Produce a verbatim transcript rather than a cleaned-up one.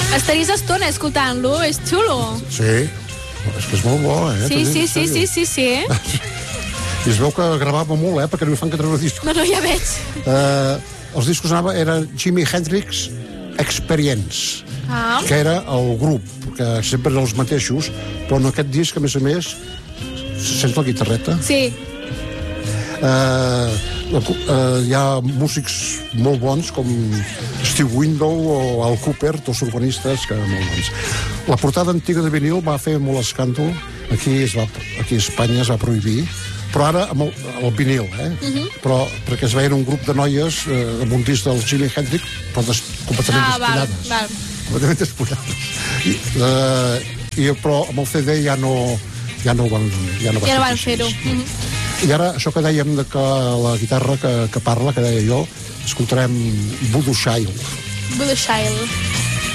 Estaries estona escoltant-lo, és xulo. Sí, és que és molt bo, eh? Sí, sí, sí, sí, sí, sí. I es veu que gravava molt, eh? Perquè no hi fan que treure discos. No, no, ja veig. Uh, els discos anava, era Jimi Hendrix Experience, Ah. que era el grup, que sempre eren els mateixos, però en aquest disc, a més a més, sents la guitarreta? Sí. Uh, uh, hi ha músics molt bons com Steve Window o Al Cooper, tots urbanistes que molt bons. La portada antiga de vinil va fer molt escàndol, aquí, es va, aquí a Espanya es va prohibir, però ara amb el, el vinil, eh? Uh-huh. Però perquè es veien un grup de noies eh, amb un disc del Jimi Hendrix, però des, completament Ah, val, despullades. val. Completament despullades. I, uh, i, però amb el C D ja no, ja no ho van, ja no va Ja no ser van així. fer-ho. Uh-huh. I ara, això que dèiem de que la guitarra que, que parla, que deia jo, escoltarem Voodoo Child. Voodoo Child.